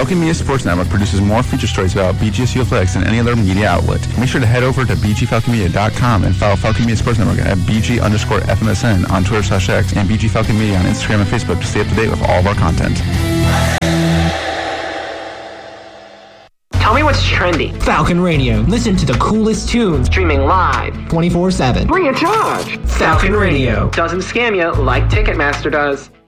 Falcon Media Sports Network produces more feature stories about BGSU athletics than any other media outlet. Make sure to head over to bgfalconmedia.com and follow Falcon Media Sports Network at BG_FMSN on Twitter/X and BG Falcon Media on Instagram and Facebook to stay up to date with all of our content. Tell me what's trendy. Falcon Radio. Listen to the coolest tunes. Streaming live. 24/7. Free of charge. Falcon Radio. Doesn't scam you like Ticketmaster does.